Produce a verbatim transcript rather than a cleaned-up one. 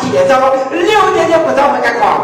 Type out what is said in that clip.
节奏，六年也不找我们干活。